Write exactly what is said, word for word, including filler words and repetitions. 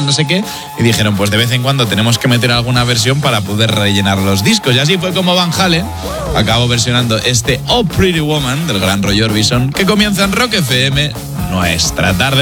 tal, no sé qué, y dijeron, pues de vez en cuando tenemos que meter alguna versión para poder rellenar los discos. Y así fue como Van Halen acabó versionando este Oh Pretty Woman del gran Roy Orbison, que comienza en Rock F M, nuestra tarde.